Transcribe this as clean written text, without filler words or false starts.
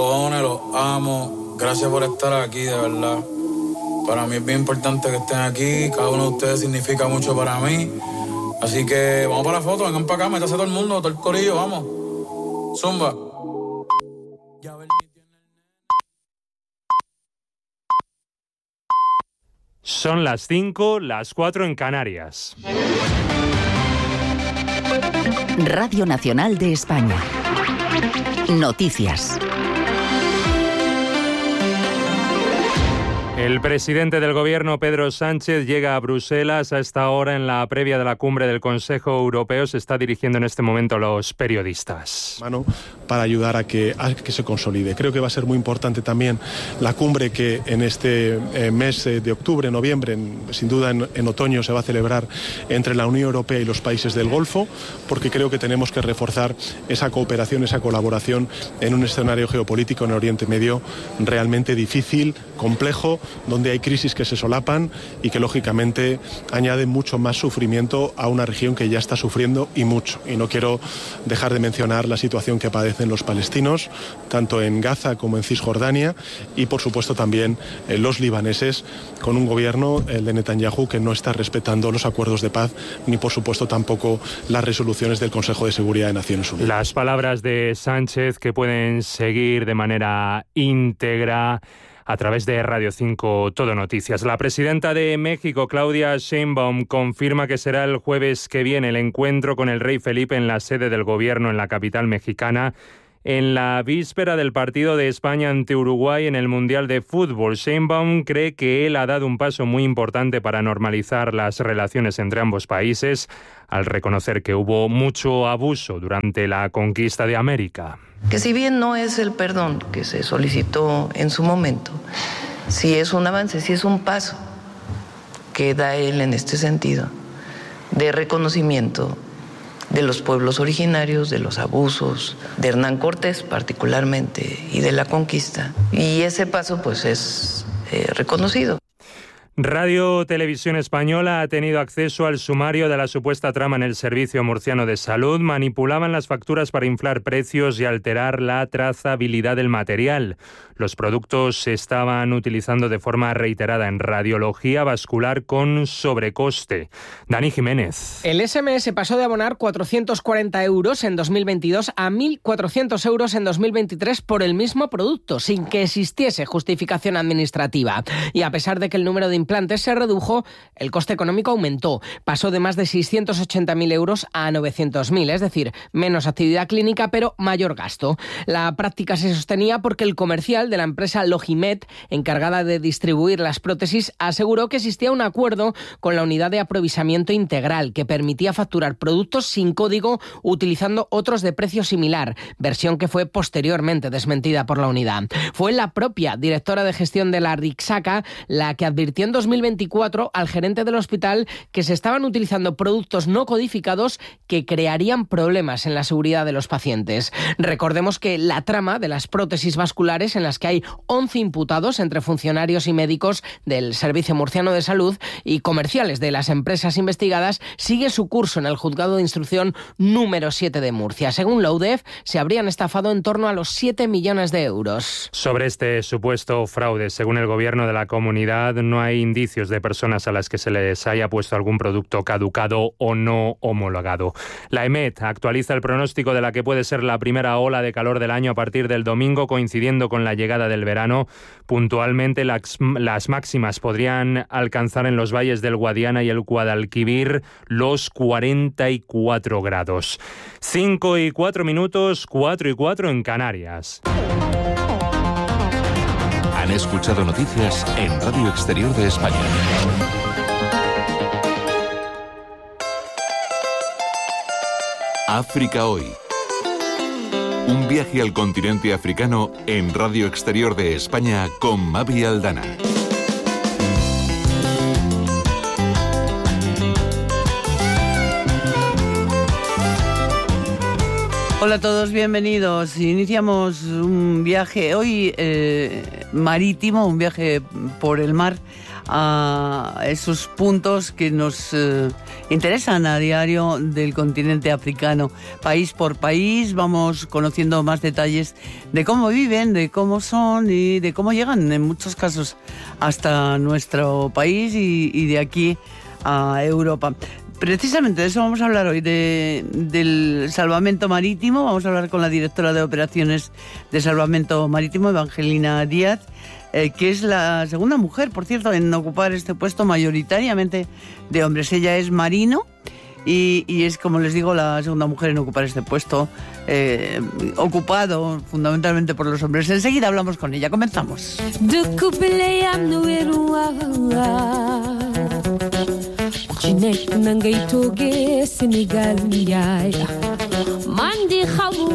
cojones, los amo. Gracias por estar aquí, de verdad. Para mí es bien importante que estén aquí. Cada uno de ustedes significa mucho para mí. Así que vamos para la foto, vengan para acá, métase todo el mundo, todo el corillo, vamos. Zumba. Son las 5, las 4 en Canarias. Radio Nacional de España. Noticias. El presidente del Gobierno, Pedro Sánchez, llega a Bruselas a esta hora en la previa de la cumbre del Consejo Europeo. Se está dirigiendo en este momento a los periodistas. Para ayudar a que se consolide. Creo que va a ser muy importante también la cumbre que en este mes de octubre, noviembre, sin duda en otoño se va a celebrar entre la Unión Europea y los países del Golfo, porque creo que tenemos que reforzar esa cooperación, esa colaboración en un escenario geopolítico en Oriente Medio realmente difícil, complejo, donde hay crisis que se solapan y que lógicamente añaden mucho más sufrimiento a una región que ya está sufriendo y mucho. Y no quiero dejar de mencionar la situación que padecen los palestinos, tanto en Gaza como en Cisjordania, y por supuesto también los libaneses, con un gobierno, el de Netanyahu, que no está respetando los acuerdos de paz, ni por supuesto tampoco las resoluciones del Consejo de Seguridad de Naciones Unidas. Las palabras de Sánchez que pueden seguir de manera íntegra a través de Radio 5 Todo Noticias. La presidenta de México, Claudia Sheinbaum, confirma que será el jueves que viene el encuentro con el rey Felipe en la sede del gobierno en la capital mexicana, en la víspera del partido de España ante Uruguay en el Mundial de Fútbol. Sheinbaum cree que él ha dado un paso muy importante para normalizar las relaciones entre ambos países, al reconocer que hubo mucho abuso durante la conquista de América. Que si bien no es el perdón que se solicitó en su momento, sí es un avance, sí es un paso que da él en este sentido de reconocimiento de los pueblos originarios, de los abusos, de Hernán Cortés particularmente y de la conquista. Y ese paso pues es reconocido. Radio Televisión Española ha tenido acceso al sumario de la supuesta trama en el Servicio Murciano de Salud. Manipulaban las facturas para inflar precios y alterar la trazabilidad del material. Los productos se estaban utilizando de forma reiterada en radiología vascular con sobrecoste. Dani Jiménez. El SMS pasó de abonar 440 euros en 2022 a 1.400 euros en 2023 por el mismo producto, sin que existiese justificación administrativa. Y a pesar de que el número de implantes se redujo, el coste económico aumentó. Pasó de más de 680.000 euros a 900.000, es decir, menos actividad clínica, pero mayor gasto. La práctica se sostenía porque el comercial de la empresa Logimed, encargada de distribuir las prótesis, aseguró que existía un acuerdo con la unidad de aprovisionamiento integral que permitía facturar productos sin código utilizando otros de precio similar, versión que fue posteriormente desmentida por la unidad. Fue la propia directora de gestión de la Rixaca la que advirtió en 2024 al gerente del hospital que se estaban utilizando productos no codificados que crearían problemas en la seguridad de los pacientes. Recordemos que la trama de las prótesis vasculares, en las que hay 11 imputados entre funcionarios y médicos del Servicio Murciano de Salud y comerciales de las empresas investigadas, sigue su curso en el Juzgado de Instrucción número 7 de Murcia. Según la UDEF, se habrían estafado en torno a los 7 millones de euros. Sobre este supuesto fraude, según el gobierno de la comunidad, no hay indicios de personas a las que se les haya puesto algún producto caducado o no homologado. La EMET actualiza el pronóstico de la que puede ser la primera ola de calor del año a partir del domingo, coincidiendo con la llegada del verano. Puntualmente, las máximas podrían alcanzar en los valles del Guadiana y el Guadalquivir los 44 grados. 5:04, 4:04 en Canarias. Han escuchado noticias en Radio Exterior de España. África Hoy. Un viaje al continente africano en Radio Exterior de España con Mavi Aldana. Hola a todos, bienvenidos. Iniciamos un viaje hoy marítimo, un viaje por el mar a esos puntos que nos interesan a diario del continente africano. País por país vamos conociendo más detalles de cómo viven, de cómo son y de cómo llegan en muchos casos hasta nuestro país y de aquí a Europa. Precisamente de eso vamos a hablar hoy, del salvamento marítimo. Vamos a hablar con la directora de operaciones de salvamento marítimo, Evangelina Díaz, que es la segunda mujer, por cierto, en ocupar este puesto, mayoritariamente de hombres. Ella es marino y es, como les digo, la segunda mujer en ocupar este puesto, ocupado fundamentalmente por los hombres. Enseguida hablamos con ella. Comenzamos. Jinek nangai toge Senegal yaya mandi khabu